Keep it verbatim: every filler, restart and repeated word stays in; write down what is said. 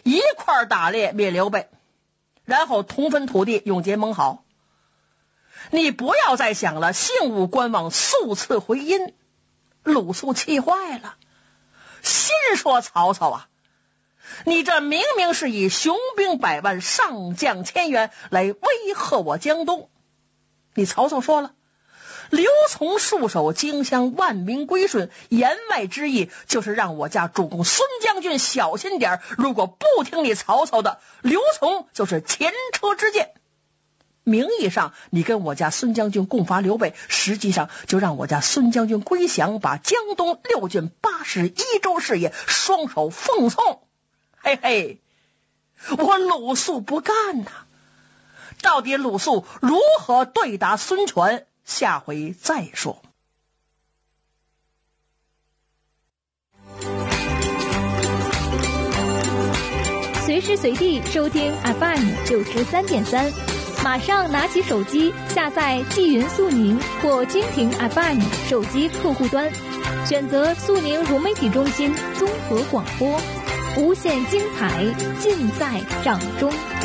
一块打猎灭刘备，然后同分土地，永结盟好。你不要再想了，幸勿观望，速赐回音。鲁肃气坏了，心说曹操啊，你这明明是以雄兵百万，上将千员来威吓我江东。你曹操说了，刘琮戍守荆襄，万民归顺，言外之意就是让我家主公孙将军小心点，如果不听你曹操的，刘琮就是前车之鉴。名义上你跟我家孙将军共伐刘备，实际上就让我家孙将军归降，把江东六郡八十一州事业双手奉送。嘿嘿，我鲁肃不干呐！到底鲁肃如何对答孙权，下回再说。 随时随地收听 F M 九十三点三，马上拿起手机下载纪云速宁或蜻蜓 F M 手机客户端，选择速宁融媒体中心综合广播，无限精彩尽在掌中。